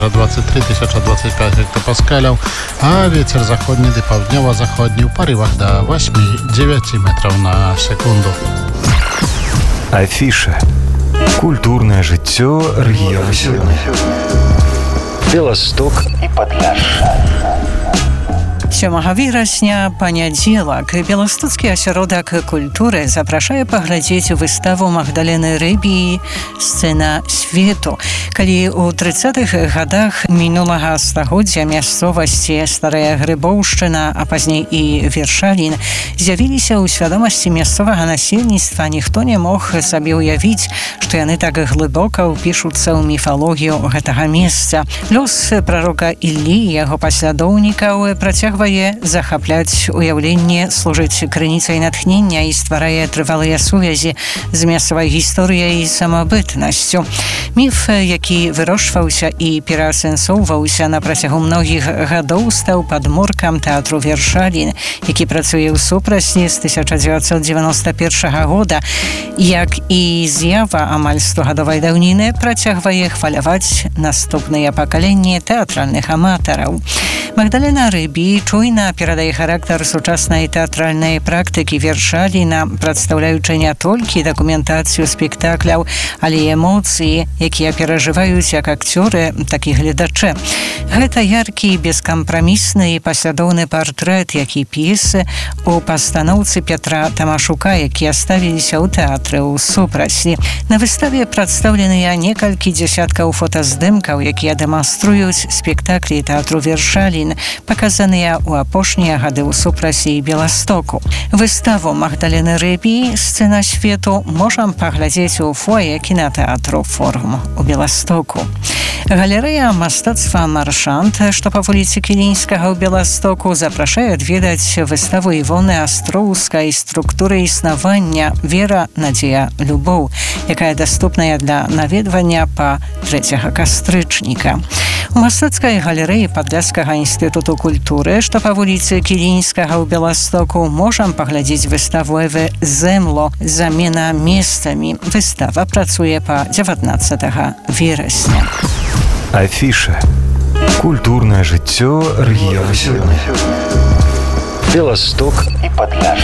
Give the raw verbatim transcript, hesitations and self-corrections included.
двадцать три тысячи двадцать пять гектопаскаляў, а ветер заходні ды паўднёва-заходні ў парывах да восьмі-дзевяці метраў на секунду. Афіша. Культурнае жыццё рэгіёна сёння. Беласток і Падляшша. сёмага верасня, панядзелак, Беластоцкі асяродак культуры запрашае паглядзець выставу Магдалены Рыбіі «Сцэна свету». Калі ў трыццатых гадах мінулага стагоддзя мясцовасці Старая Грыбоўшчына, а пазней і Вершалін з'явіліся ў свядомасці мясцовага насельніцтва, ніхто не мог сабе ўявіць, што яны так глыбока ўпішуцца ў міфалогію гэтага месца. Лёс прарока Іллі і яго паслядоўнікаў працягвае захапляць уяўленне, служыць крыніцай натхнення і стварае трывалыя сувязі з мясцовай гісторыяй і самабытнасцю. Міф, які вырошчваўся і пераасэнсоўваўся на працягу многіх гадоў, стаў падмуркам тэатру Вершалін, які працуе ў супрацьні з тысяча дзевяцьсот дзевяноста першага года. Як і з'ява амаль стогадовай даўніны, працягвае хваляваць наступныя пакаленні тэатральных аматараў. Магдалена Рыбі чуйна перадае характар сучаснай тэатральнай практыкі Вершаліна, прадстаўляючы не толькі дакументацыю спектакляў, але і эмоцыі, якія перажываюць як акцёры, так і гледачы. Гэта яркі, бескампрамісны і паслядоўны партрэт, які п'есы у пастаноўцы Петра Тамашука, якія ставіліся ў тэатры ў супрацьні. На выставе прадстаўленыя некалькі дзясяткаў фотаздымкаў, якія дэманструюць спектаклі тэатру Вершалін, паказаныя ў апошнія гады ў супрацьі Беластоку. Выставу Магдалены Рыбіі «Сцэна свету» можам паглядзець у фоє кінатэатру «Форум» у Беластоку. Галерэя мастацтва «Маршант», што па вуліцы Кілінскага ў Беластоку, запрашае адведаць выставу Івоны Астроўскай «Структуры існавання. Вера, надзея, любоў», якая даступная для наведвання па трэцяга кастрычніка. У мастацкай галерэі Падляшскага інстытуту культуры, што па вуліцы Кілінскага ў Беластоку, можам паглядзець выставу Эвы Земло «Замена месцамі». Выстава працуе па дзевятнаццатага верасня. Афіша. Культурнае жыццё рэгіёна сёння. Беласток і Падляшша.